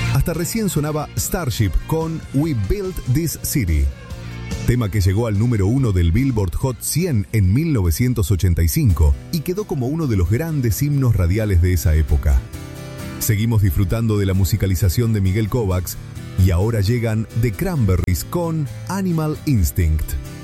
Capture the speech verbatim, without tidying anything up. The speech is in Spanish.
Hasta recién sonaba Starship con We Built This City, tema que llegó al número uno del Billboard Hot cien en mil novecientos ochenta y cinco y quedó como uno de los grandes himnos radiales de esa época. Seguimos disfrutando de la musicalización de Miguel Kovacs y ahora llegan The Cranberries con Animal Instinct.